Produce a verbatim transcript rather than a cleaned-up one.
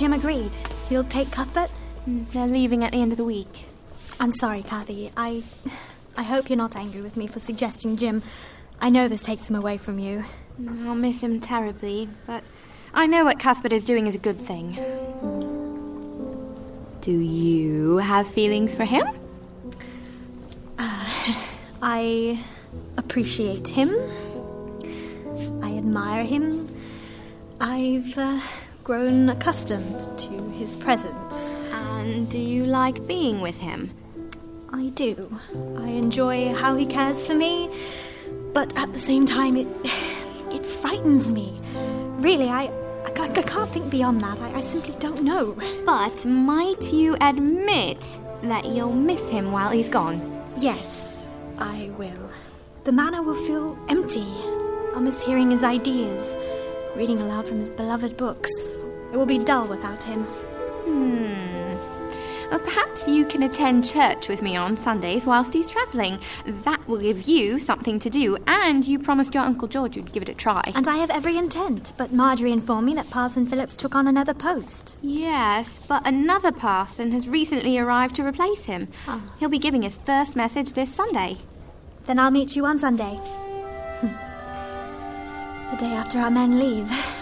Jim agreed. He'll take Cuthbert. They're leaving at the end of the week. I'm sorry, Cathy. I... I hope you're not angry with me for suggesting Jim. I know this takes him away from you. I'll miss him terribly, but I know what Cuthbert is doing is a good thing. Do you have feelings for him? Uh, I appreciate him. I admire him. I've uh, grown accustomed to his presence. And do you like being with him? I do. I enjoy how he cares for me, but at the same time it it frightens me. Really, I, I, I can't think beyond that. I, I simply don't know. But might you admit that you'll miss him while he's gone? Yes, I will. The manor will feel empty. I'll miss hearing his ideas, reading aloud from his beloved books. It will be dull without him. Hmm. Well, perhaps you can attend church with me on Sundays whilst he's travelling. That will give you something to do, and you promised your Uncle George you'd give it a try. And I have every intent, but Marjorie informed me that Parson Phillips took on another post. Yes, but another parson has recently arrived to replace him. Oh. He'll be giving his first message this Sunday. Then I'll meet you on Sunday. The day after our men leave.